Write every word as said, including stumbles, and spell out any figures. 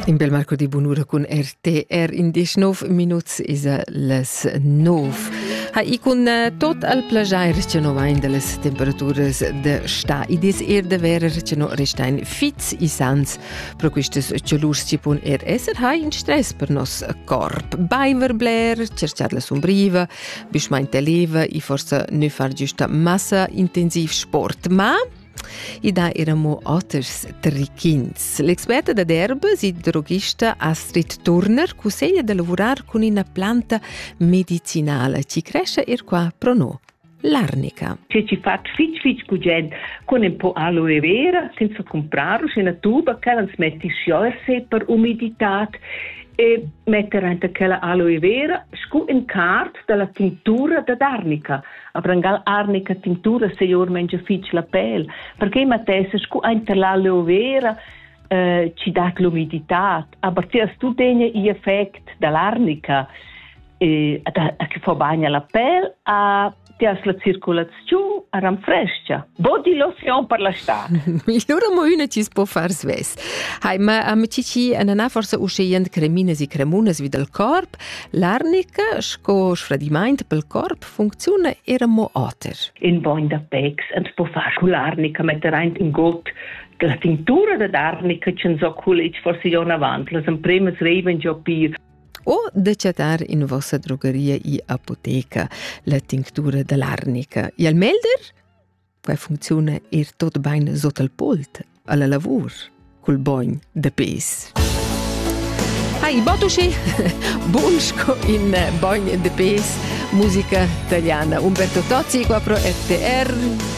In bel marco di Bunura con R T R in diciannove minuti is les nove. Ha i con tot al plagiair che no vain de les temperaturas de sta i des er de verer che no restain fits i sans pro quistes celurs ci pun er esser ha in stress per nos corp. Baiver bler, cerciar la sombriva, bismainte leva i forse ne far giusta massa intensiv sport, ma i da eramo otters trichins. L'esperta da erbes, i drogista Astrid Turner, consiglia di lavorare con una planta medicinale. Ci cresce er qua pro no. L'arnica. Ci ci fa fitch fitch cugen con un po' aloe vera, senza comprare una tuba che non smetti sciolse per umidità e mettere anche quella aloe vera scu in cart della tintura d'arnica. A brangal arnica tintura se io mangia fitch la pelle, perché ma tessa scu anche l'aloe vera eh, ci dà l'umidità. A partire tu degni gli effetti dell'arnica e che fa bagna la pelle a tias la circolazione a ranfrescia. Body lotion per la star. Migliora mo una ci può far sves. Hai ma am cici anana forse uscient cremines e cremunes vid del corp. L'arnica sco sfradiment pel corp funziona era mo otter. In boin da pex and può far con l'arnica mettere in got la tintura d'arnica c'è so cool forse io avanti. La sempre reven già pir. O de cetar in vostra drogeria i apoteca la tinctura dell'arnica. E al melder? Qua funziona er tot bain sotto il pult, alla lavur, col bogn de pes. Hai, botuci, bunsco in bogn de pes, musica italiana. Umberto Tozzi, qua pro R T R.